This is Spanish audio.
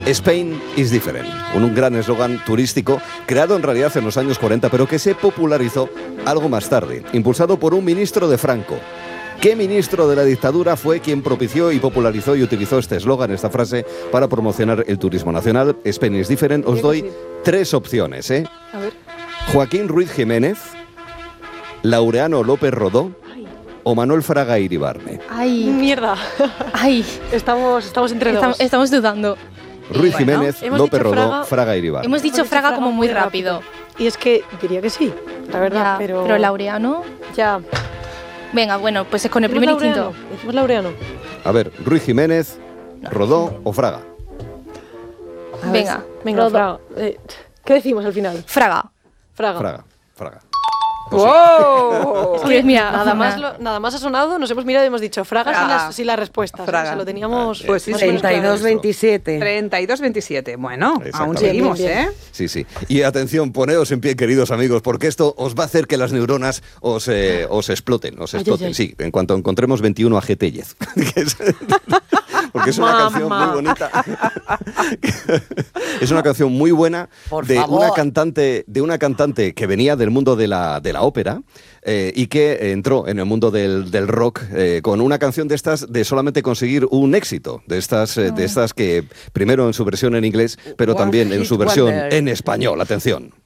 Spain is different, un gran eslogan turístico creado en realidad en los años 40, pero que se popularizó algo más tarde, impulsado por un ministro de Franco. ¿Qué ministro de la dictadura fue quien propició y popularizó y utilizó este eslogan, esta frase, para promocionar el turismo nacional? Spain is different. Os doy 3 opciones, ¿eh? A ver. Joaquín Ruiz Jiménez, Laureano López Rodó o Manuel Fraga Iribarne. Ay, Mierda. ay, Estamos entre dos. estamos dudando. Ruiz Jiménez, hemos López dicho Rodó, Fraga Iribarne. Hemos dicho Fraga como muy rápido. Y es que diría que sí, la verdad, Ya, pero Laureano. ya. Venga, bueno, pues es con el primer y quinto. Decimos Laureano. A ver, Ruiz Jiménez, Rodó o Fraga. A ver, Venga, venga, Fraga. ¿Qué decimos al final? Fraga. Fraga. Fraga. ¡Wow! Es que, mira, Nada más ha sonado, nos hemos mirado y hemos dicho Fraga sin las respuestas. Fraga. O sea, lo teníamos. Pues sí, más o menos claro. 32-27. 32-27. Bueno, aún Exactamente. seguimos, Bien, bien. ¿eh? Sí, sí. Y atención, poneos en pie, queridos amigos, porque esto os va a hacer que las neuronas os exploten. Ay. Sí, en cuanto encontremos 21 ageteyes. Porque es una canción muy bonita. Es una canción muy buena Por de favor. una cantante que venía del mundo de la ópera y que entró en el mundo del rock con una canción de estas de solamente conseguir un éxito, de estas que primero en su versión en inglés, pero One también en hit su versión wonder. en español. Atención.